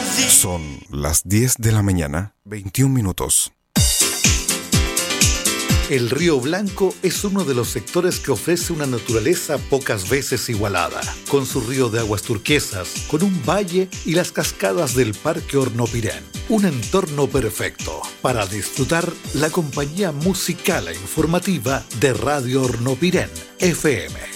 Son las 10 de la mañana, 21 minutos. El Río Blanco es uno de los sectores que ofrece una naturaleza pocas veces igualada, con su río de aguas turquesas, con un valle y las cascadas del Parque Hornopirén. Un entorno perfecto para disfrutar la compañía musical e informativa de Radio Hornopirén, FM.